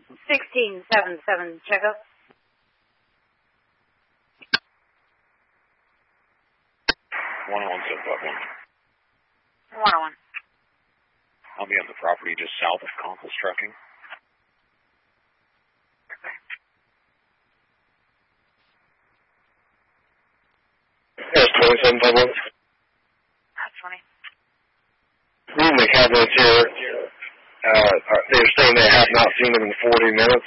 1677, checkup. 101. 101. I'll be on the property just south of Compass Trucking. Yes, 2751. That's funny. The cabinets here, they're saying they have not seen them in 40 minutes.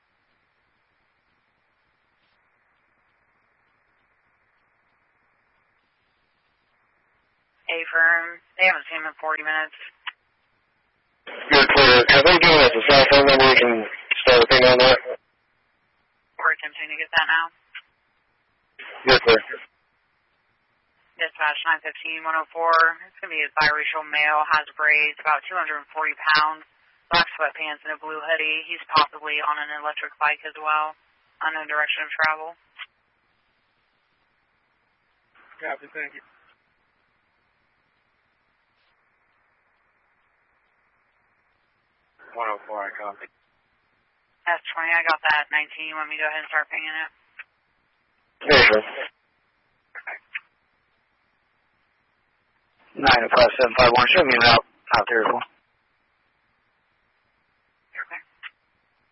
A-firm, they haven't seen him in 40 minutes. You're clear. Have they given us a cell phone number we can start a thing on that? We're attempting to get that now. You're clear. Dispatch 915-104. It's going to be a biracial male, has braids, about 240 pounds, black sweatpants and a blue hoodie. He's possibly on an electric bike as well, unknown direction of travel. Copy, thank you. 104, I copy. That's 20, I got that. 19, you want me to go ahead and start pinging it? Yeah, sure. 95751, show me out there.